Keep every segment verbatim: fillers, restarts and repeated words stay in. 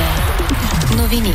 Вероника. Новини.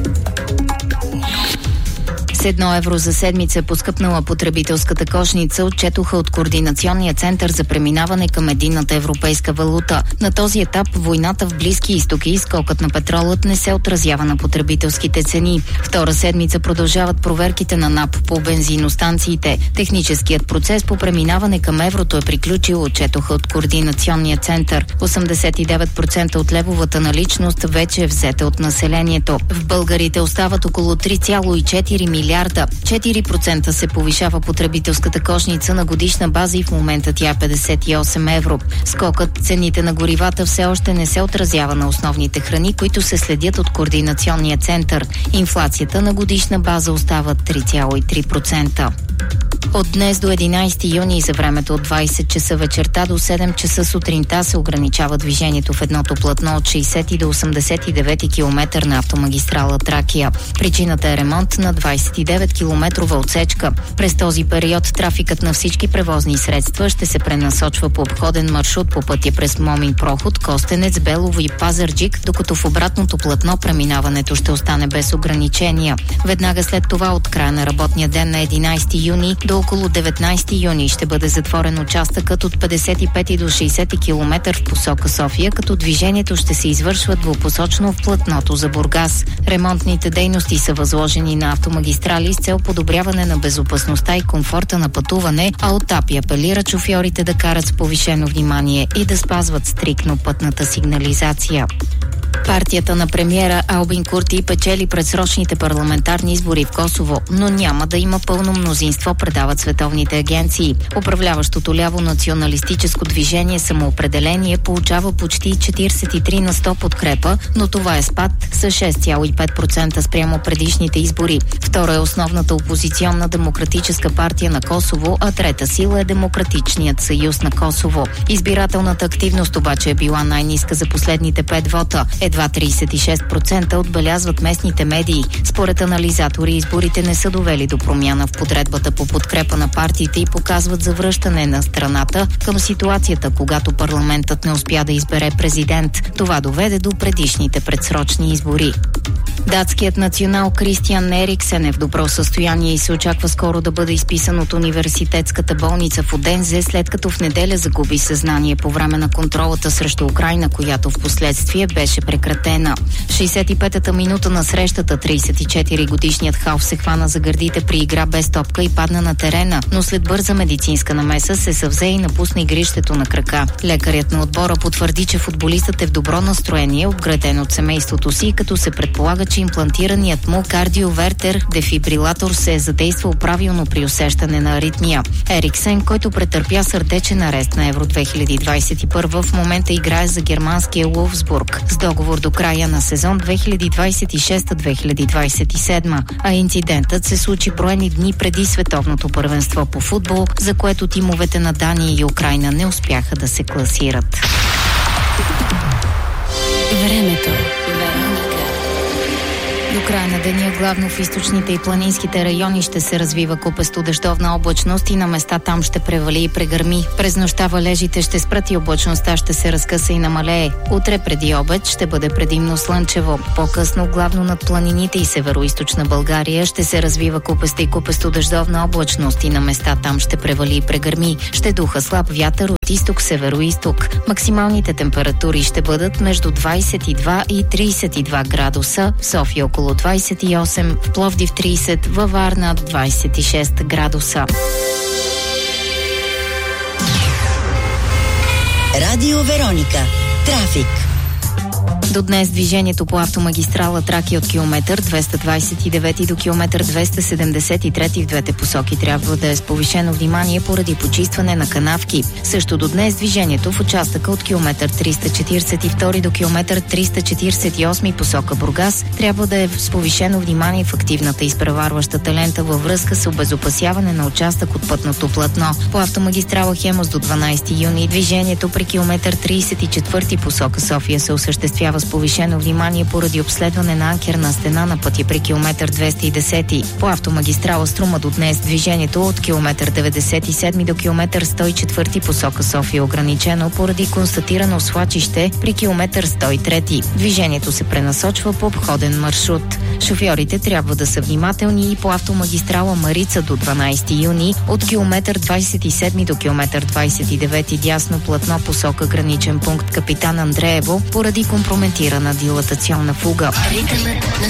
С едно евро за седмица поскъпнала потребителската кошница, отчетоха от Координационния център за преминаване към единната европейска валута. На този етап войната в Близки изток и скокът на петролът не се отразява на потребителските цени. Втора седмица продължават проверките на НАП по бензиностанциите. Техническият процес по преминаване към еврото е приключил, отчетоха от Координационния център. осемдесет и девет процента от левовата наличност вече е взета от населението. В българите остават около три цяло и четири милиарда. четири процента се повишава потребителската кошница на годишна база и в момента тя е петдесет и осем евро. Скокът цените на горивата все още не се отразява на основните храни, които се следят от Координационния център. Инфлацията на годишна база остава три цяло и три процента. От днес до единайсети юни за времето от двайсет часа вечерта до седем часа сутринта се ограничава движението в едното платно от шейсети до осемдесет и девети километър на автомагистрала Тракия. Причината е ремонт на двайсет и девет километрова отсечка. През този период трафикът на всички превозни средства ще се пренасочва по обходен маршрут по пътя през Момин проход, Костенец, Белово и Пазарджик, докато в обратното платно преминаването ще остане без ограничения. Веднага след това от края на работния ден на единайсети юни до около деветнайсети юни ще бъде затворен участъкът от петдесет и пети до шейсети километър в посока София, като движението ще се извършва двупосочно в платното за Бургас. Ремонтните дейности са възложени на Автомагистрали с цел подобряване на безопасността и комфорта на пътуване, а от АПИ апелират шофьорите да карат с повишено внимание и да спазват стриктно пътната сигнализация. Партията на премиера Албин Курти печели предсрочните парламентарни избори в Косово, но няма да има пълно мнозинство, предават световните агенции. Управляващото ляво националистическо движение Самоопределение получава почти четирийсет и три на сто подкрепа, но това е спад с шест цяло и пет процента спрямо предишните избори. Втора е основната опозиционна демократическа партия на Косово, а трета сила е Демократичният съюз на Косово. Избирателната активност обаче е била най-ниска за последните пет вота. Едва трийсет и шест процента отбелязват местните медии. Според анализатори, изборите не са довели до промяна в подредбата по подкрепа на партиите и показват завръщане на страната към ситуацията, когато парламентът не успя да избере президент. Това доведе до предишните предсрочни избори. Датският национал Кристиан Ериксен е в добро състояние и се очаква скоро да бъде изписан от университетската болница в Одензе, след като в неделя загуби съзнание по време на контролата срещу Украйна, която в последствие беше прекратена. В шейсет и петата минута на срещата трийсет и четири годишният халф се хвана за гърдите при игра без топка и падна на терена, но след бърза медицинска намеса се съвзе и напусна игрището на крака. Лекарят на отбора потвърди, че футболистът е в добро настроение, обграден от семейството си, като се предполага, че имплантираният му кардиовертер дефибрилатор се е задействал правилно при усещане на аритмия. Ериксен, който претърпя сърдечен арест на Евро две хиляди двайсет и първа, в момента играе за германския Wolfsburg с договор до края на сезон две хиляди двайсет и шеста - две хиляди двайсет и седма, а инцидентът се случи броени дни преди световното първенство по футбол, за което тимовете на Дания и Украйна не успяха да се класират. Времето. До края на деня главно в източните и планинските райони ще се развива купесто дъждовна облачност и на места там ще превали и прегърми. През нощта валежите ще спрат и облачността ще се разкъса и намалее. Утре преди обед ще бъде предимно слънчево. По-късно главно над планините и североизточна България ще се развива купеста и купесто дъждовна облачност и на места там ще превали и прегърми. Ще духа слаб вятър от изток-североизток. Максималните температури ще бъдат между двайсет и два и трийсет и два градуса, в София около двайсет и осем, в Пловдив трийсет, във Варна двайсет и шест градуса. Радио Вероника. Трафик. До днес движението по автомагистрала Тракия от километър двеста двайсет и девети до километър двеста седемдесет и трети в двете посоки трябва да е с повишено внимание поради почистване на канавки. Също до днес движението в участъка от километър триста четирийсет и втори до километър триста четирийсет и осми посока Бургас трябва да е с повишено внимание в активната изпреварващата лента във връзка с обезопасяване на участък от пътното платно. По автомагистрала Хемус до дванайсети юни движението при километър трийсет и четвърти посока София се осъществява с повишено внимание поради обследване на анкерна стена на пътя при километър двеста и десет. По автомагистрала Струма до днес движението от километър деветдесет и седем до километър сто и четири посока София ограничено поради констатирано свлачище при километър сто и три. Движението се пренасочва по обходен маршрут. Шофьорите трябва да са внимателни и по автомагистрала Марица до дванайсети юни от километър двайсет и седем до километър двайсет и девет дясно платно посока граничен пункт Капитан Андреево поради компрометирана дилатационна фуга.